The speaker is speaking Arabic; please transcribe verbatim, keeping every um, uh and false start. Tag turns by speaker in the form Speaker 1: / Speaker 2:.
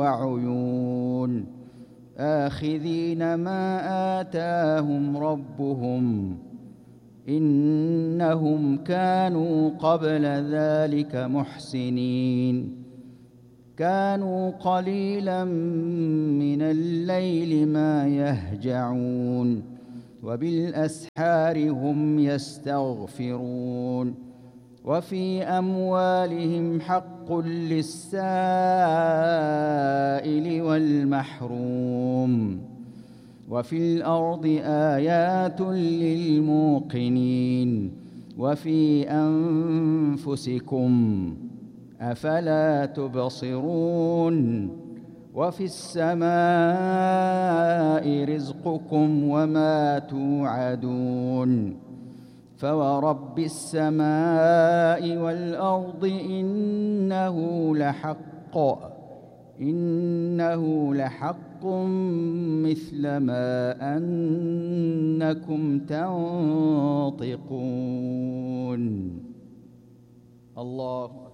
Speaker 1: وعيون آخذين ما آتاهم ربهم إنهم كانوا قبل ذلك محسنين كانوا قليلا من الليل ما يهجعون وبالأسحار هم يستغفرون وفي أموالهم حق للسائل والمحروم وفي الأرض آيات للموقنين وفي أنفسكم أفلا تبصرون وفي السماء رزقكم وما توعدون فورب السماء والأرض إنه لحق إنه لحق مثل ما أنكم تنطقون. الله